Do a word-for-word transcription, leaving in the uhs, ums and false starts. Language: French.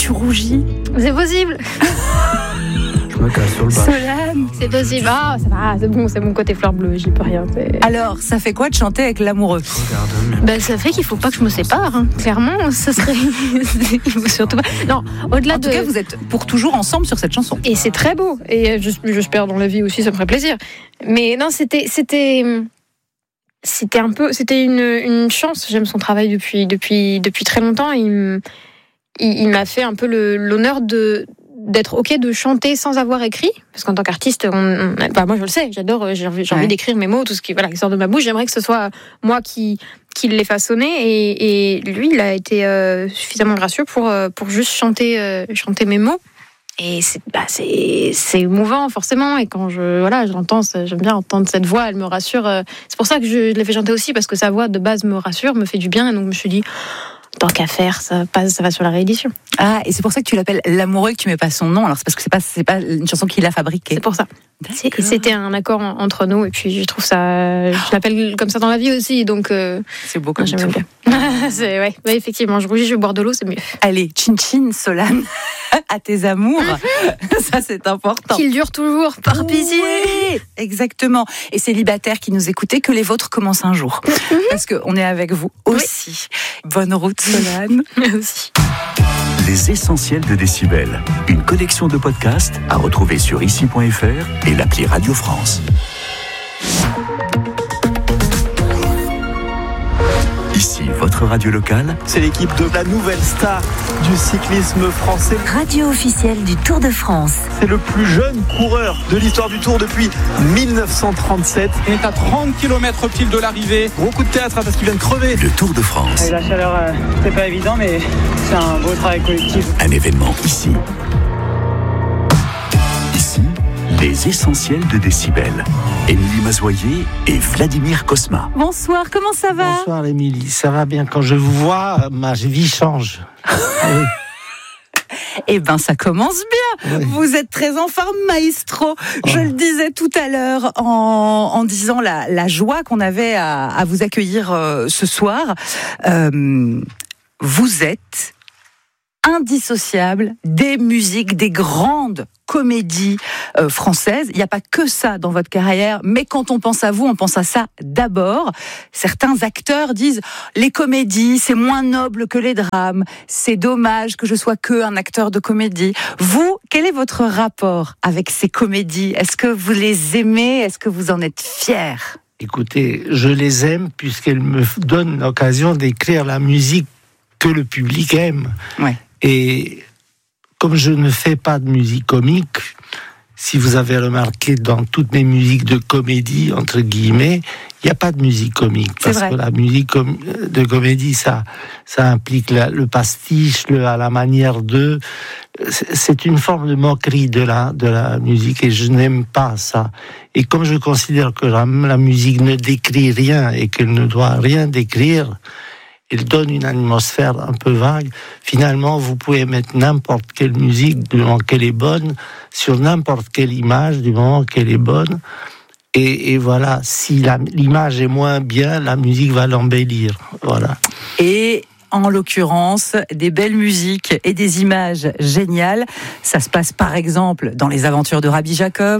tu rougis. C'est possible. Je me casse sur le bas. Solane. C'est possible. Ah, ça va, c'est bon, c'est mon côté fleur bleue, j'y peux rien. C'est... Alors, ça fait quoi de chanter avec l'amoureux? Ben, ça fait qu'il faut pas que je me sépare, hein. Clairement, ça serait... Il faut surtout pas... Non, au-delà En de... tout cas, vous êtes pour toujours ensemble sur cette chanson. Et c'est très beau. Et j'espère dans la vie aussi, ça me ferait plaisir. Mais non, c'était... c'était... C'était un peu... C'était une, une chance. J'aime son travail depuis, depuis, depuis très longtemps. Il, il, il m'a fait un peu le, l'honneur de... d'être ok de chanter sans avoir écrit, parce qu'en tant qu'artiste, on, on, bah moi je le sais, j'adore, j'ai envie, j'ai envie ouais. d'écrire mes mots, tout ce qui, voilà, qui sort de ma bouche. J'aimerais que ce soit moi qui qui l'ai façonné, et, et lui, il a été euh, suffisamment gracieux pour euh, pour juste chanter euh, chanter mes mots. Et c'est bah c'est c'est émouvant forcément. Et quand je voilà, je l'entends, j'aime bien entendre cette voix, elle me rassure. C'est pour ça que je l'ai fait chanter aussi, parce que sa voix de base me rassure, me fait du bien. Et donc je me suis dit, tant qu'à faire, ça passe, ça va sur la réédition. Ah, et c'est pour ça que tu l'appelles l'amoureux, que tu mets pas son nom. Alors c'est parce que c'est pas c'est pas une chanson qu'il a fabriquée. C'est pour ça. C'est, c'était un accord en, entre nous, et puis je trouve ça, je l'appelle comme ça dans la vie aussi, donc euh, c'est beau comme j'aime tout. bien. c'est ouais, ouais, effectivement, je rougis, je bois de l'eau, c'est mieux. Allez, chin chin, Solane, à tes amours, ça c'est important. Qu'il dure toujours, par pitié. Oui, exactement. Et célibataires qui nous écoutaient, que les vôtres commencent un jour, parce que on est avec vous aussi. Oui. Bonne route, Solane. aussi. Les essentiels de Décibel, une collection de podcasts à retrouver sur ici point f r et l'appli Radio France. Ici, votre radio locale. C'est l'équipe de la nouvelle star du cyclisme français. Radio officielle du Tour de France. C'est le plus jeune coureur de l'histoire du Tour depuis dix-neuf cent trente-sept. On est à trente kilomètres pile de l'arrivée. Gros coup de théâtre hein, parce qu'il vient de crever. Le Tour de France. Et la chaleur, euh, c'est pas évident, mais c'est un beau travail collectif. Un événement ici. Ici, les essentiels de Décibel. Émilie Mazoyer et Vladimir Cosma. Bonsoir, comment ça va? Bonsoir Émilie, ça va bien. Quand je vous vois, ma vie change. Oui. Eh ben, ça commence bien. Oui. Vous êtes très en forme, maestro. Je oh. le disais tout à l'heure en, en disant la, la joie qu'on avait à, à vous accueillir euh, ce soir. Euh, vous êtes indissociable des musiques, des grandes comédies euh, françaises. Il n'y a pas que ça dans votre carrière, mais quand on pense à vous, on pense à ça d'abord. Certains acteurs disent « les comédies, c'est moins noble que les drames, c'est dommage que je sois que un acteur de comédie ». Vous, quel est votre rapport avec ces comédies? Est-ce que vous les aimez? Est-ce que vous en êtes fier? Écoutez, je les aime puisqu'elles me donnent l'occasion d'écrire la musique que le public aime. Ouais. Et comme je ne fais pas de musique comique, si vous avez remarqué dans toutes mes musiques de comédie, entre guillemets, il n'y a pas de musique comique. C'est parce vrai. que la musique com- de comédie, ça, ça implique la, le pastiche, le, à la manière de... C'est une forme de moquerie de la, de la musique et je n'aime pas ça. Et comme je considère que la, la musique ne décrit rien et qu'elle ne doit rien décrire, il donne une atmosphère un peu vague. Finalement, vous pouvez mettre n'importe quelle musique du moment qu'elle est bonne, sur n'importe quelle image du moment qu'elle est bonne. Et, et voilà, si la, l'image est moins bien, la musique va l'embellir. Voilà. Et en l'occurrence, des belles musiques et des images géniales. Ça se passe par exemple dans Les Aventures de Rabbi Jacob.